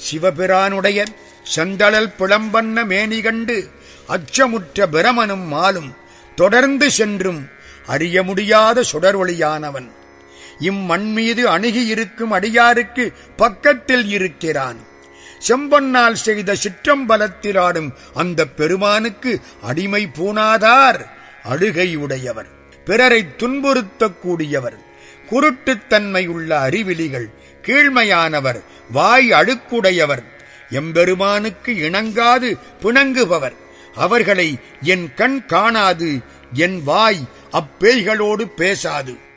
சிவபிரானுடைய செந்தழல் பிளம்பண்ண மேனி கண்டு அச்சமுற்ற பிரமனும் மாலும் தொடர்ந்து சென்றும் அறிய முடியாத சுடர்வொளியானவன் இம்மண்மீது அணுகியிருக்கும் அடியாருக்கு பக்கத்தில் இருக்கிறான். செம்பொன்னால் செய்த சிற்றம்பலத்தில் ஆடும் அந்த பெருமானுக்கு அடிமை பூணாதார் அழுகையுடையவர், பிறரை துன்புறுத்தக்கூடியவர், குருட்டுத்தன்மை உள்ள அறிவிலிகள், கீழ்மையானவர், வாய் அழுக்குடையவர், எம்பெருமானுக்கு இணங்காது பிணங்குபவர். அவர்களை என் கண் காணாது, என் வாய் அப்பேய்களோடு பேசாது.